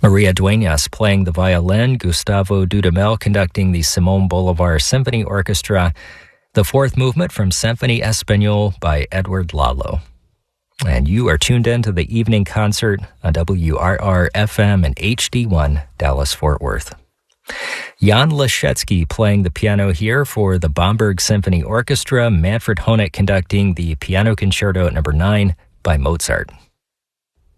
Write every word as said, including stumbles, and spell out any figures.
Maria Dueñas playing the violin, Gustavo Dudamel conducting the Simón Bolívar Symphony Orchestra, the fourth movement from Symphony Español by Edward Lalo. And you are tuned in to the evening concert on W R R F M and H D one Dallas-Fort Worth. Jan Leszecki playing the piano here for the Bamberg Symphony Orchestra, Manfred Honeck conducting the Piano Concerto number nine by Mozart.